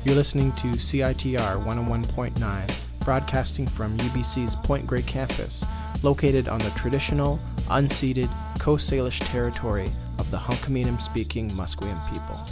You're listening to CITR 101.9, broadcasting from UBC's Point Grey campus, located on the traditional, unceded Coast Salish territory of the Hunkaminam-speaking Musqueam people.